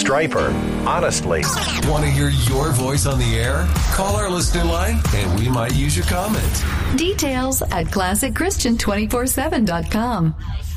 Striper. Honestly. Want to hear your voice on the air? Call our listener line and we might use your comment. Details at ClassicChristian247.com.